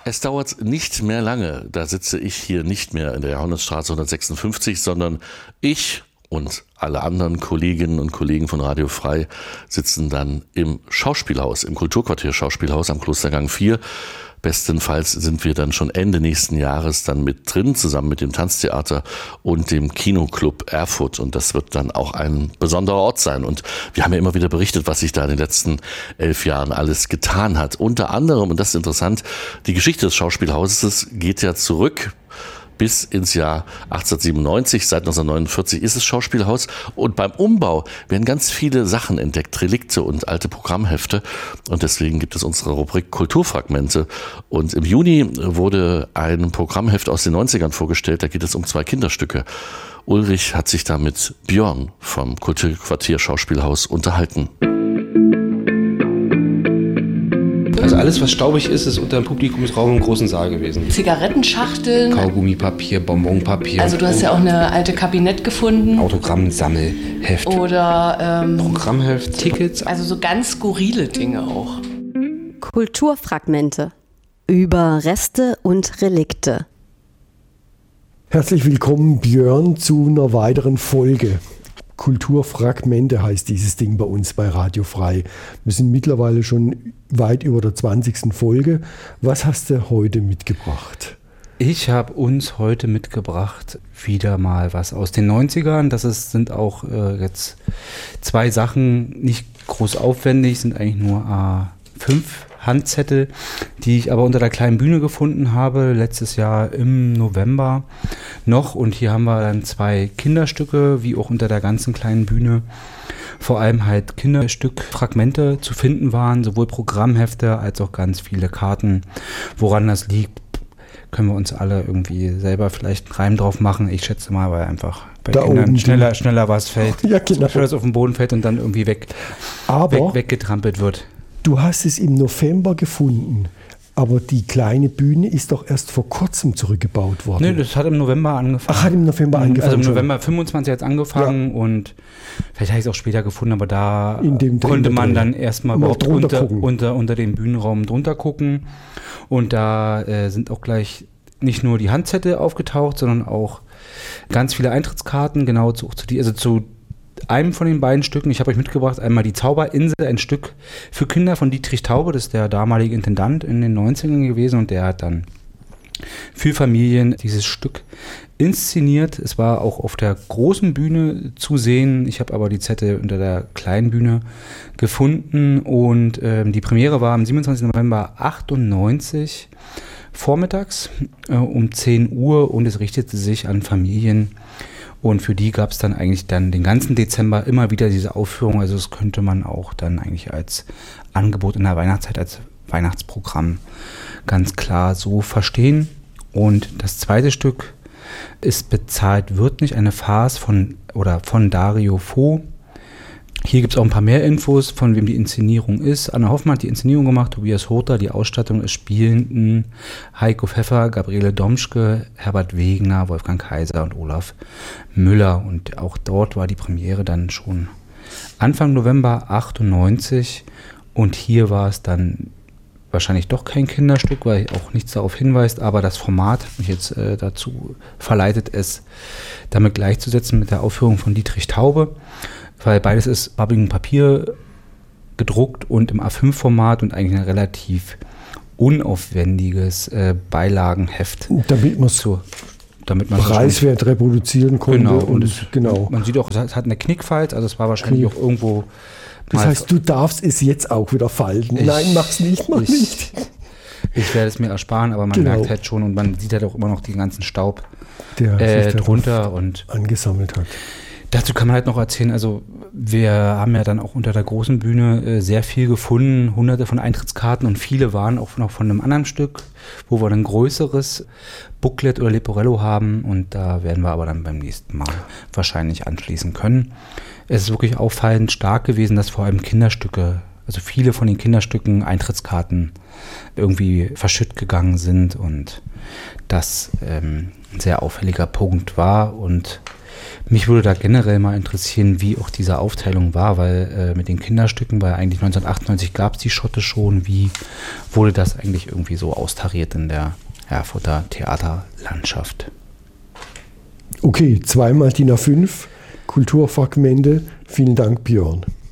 Es dauert nicht mehr lange, da sitze ich hier nicht mehr in der Johannesstraße 156, sondern ich und alle anderen Kolleginnen und Kollegen von Radio Frei sitzen dann im Schauspielhaus, im Kulturquartier Schauspielhaus am Klostergang 4. Bestenfalls sind wir dann schon Ende nächsten Jahres dann mit drin, zusammen mit dem Tanztheater und dem Kinoclub Erfurt. Und das wird dann auch ein besonderer Ort sein. Und wir haben ja immer wieder berichtet, was sich da in den letzten 11 Jahren alles getan hat. Unter anderem, und das ist interessant, die Geschichte des Schauspielhauses geht ja zurück bis ins Jahr 1897. Seit 1949 ist es Schauspielhaus. Und beim Umbau werden ganz viele Sachen entdeckt, Relikte und alte Programmhefte. Und deswegen gibt es unsere Rubrik Kulturfragmente. Und im Juni wurde ein Programmheft aus den 90ern vorgestellt. Da geht es um 2 Kinderstücke. Ulrich hat sich da mit Björn vom Kulturquartier Schauspielhaus unterhalten. Also alles, was staubig ist, ist unter dem Publikumsraum im großen Saal gewesen. Zigarettenschachteln. Kaugummipapier, Bonbonpapier. Also du hast ja auch eine alte Kabinett gefunden. Autogrammsammelheft. Oder Programmheft, Tickets. Also so ganz skurrile Dinge auch. Kulturfragmente über Reste und Relikte. Herzlich willkommen, Björn, zu einer weiteren Folge. Kulturfragmente heißt dieses Ding bei uns bei Radio Frei. Wir sind mittlerweile schon weit über der 20. Folge. Was hast du heute mitgebracht? Ich habe uns heute mitgebracht wieder mal was aus den 90ern. Sind auch jetzt 2 Sachen, nicht groß aufwendig, sind eigentlich nur A5 Handzettel, die ich aber unter der kleinen Bühne gefunden habe, letztes Jahr im November noch. Und hier haben wir dann 2 Kinderstücke, wie auch unter der ganzen kleinen Bühne. Vor allem halt Kinderstückfragmente zu finden waren, sowohl Programmhefte als auch ganz viele Karten. Woran das liegt, können wir uns alle irgendwie selber vielleicht einen Reim drauf machen. Ich schätze mal, weil einfach bei da Kindern schneller was fällt. Ja, genau. Schneller auf den Boden fällt und dann irgendwie weggetrampelt wird. Du hast es im November gefunden, aber die kleine Bühne ist doch erst vor kurzem zurückgebaut worden. Nee, das hat im November angefangen. Ach, hat im November angefangen. Also im November 25 hat es angefangen, ja. Und vielleicht habe ich es auch später gefunden, aber da konnte man dann erstmal überhaupt unter dem Bühnenraum drunter gucken. Und da sind auch gleich nicht nur die Handzettel aufgetaucht, sondern auch ganz viele Eintrittskarten, genau zu einem von den beiden Stücken. Ich habe euch mitgebracht, einmal die Zauberinsel, ein Stück für Kinder von Dietrich Taube, das ist der damalige Intendant in den 90ern gewesen, und der hat dann für Familien dieses Stück inszeniert. Es war auch auf der großen Bühne zu sehen. Ich habe aber die Zettel unter der kleinen Bühne gefunden, und die Premiere war am 27. November 98 vormittags um 10 Uhr, und es richtete sich an Familien. Und für die gab es dann eigentlich den ganzen Dezember immer wieder diese Aufführung. Also das könnte man auch dann eigentlich als Angebot in der Weihnachtszeit, als Weihnachtsprogramm ganz klar so verstehen. Und das zweite Stück ist Bezahlt wird nicht, eine Farce von Dario Fo. Hier gibt es auch ein paar mehr Infos, von wem die Inszenierung ist. Anna Hoffmann hat die Inszenierung gemacht, Tobias Hother, die Ausstattung ist Spielenden, Heiko Pfeffer, Gabriele Domschke, Herbert Wegener, Wolfgang Kaiser und Olaf Müller. Und auch dort war die Premiere dann schon Anfang November 98. Und hier war es dann wahrscheinlich doch kein Kinderstück, weil auch nichts darauf hinweist, aber das Format hat mich jetzt dazu verleitet, es damit gleichzusetzen mit der Aufführung von Dietrich Taube. Weil beides ist farbigen Papier gedruckt und im A5-Format und eigentlich ein relativ unaufwendiges Beilagenheft. Damit man preiswert reproduzieren konnte. Genau. Man sieht auch, es hat eine Knickfalz, also es war wahrscheinlich auch irgendwo. Das heißt, du darfst es jetzt auch wieder falten. Nein, mach's nicht, mach nicht. Ich werde es mir ersparen, aber man merkt halt schon, und man sieht halt auch immer noch den ganzen Staub, der sich drunter und angesammelt hat. Dazu kann man halt noch erzählen, also wir haben ja dann auch unter der großen Bühne sehr viel gefunden, hunderte von Eintrittskarten, und viele waren auch noch von einem anderen Stück, wo wir ein größeres Booklet oder Leporello haben, und da werden wir aber dann beim nächsten Mal wahrscheinlich anschließen können. Es ist wirklich auffallend stark gewesen, dass vor allem Kinderstücke, also viele von den Kinderstücken Eintrittskarten irgendwie verschütt gegangen sind, und das ein sehr auffälliger Punkt war. Und Mich würde da generell mal interessieren, wie auch diese Aufteilung war, weil mit den Kinderstücken, weil eigentlich 1998 gab es die Schotte schon, wie wurde das eigentlich irgendwie so austariert in der Erfurter Theaterlandschaft? Okay, zweimal DIN A5, Kulturfragmente. Vielen Dank, Björn.